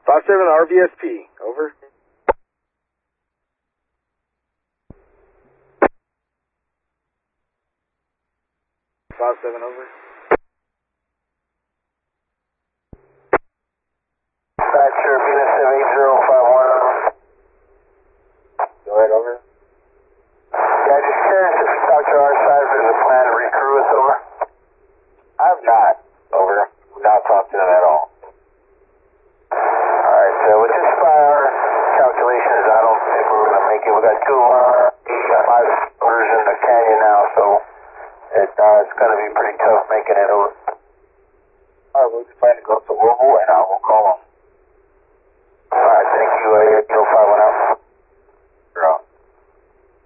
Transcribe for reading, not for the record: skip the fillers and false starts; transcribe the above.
57 RVSP, over. Five seven over. Dispatcher, Venus 78051. Go ahead, over. Yeah, just curious if you talked to our side if there's a plan to recrew us, over. I have not, over. Not talked to them at all. Alright, so with this fire calculations, I don't think we're going to make it. We got two 5 orders in the canyon now, so it's going to be pretty tough making it over. Alright, we'll just plan to go to Louisville and I will call them. Alright, thank you, 805.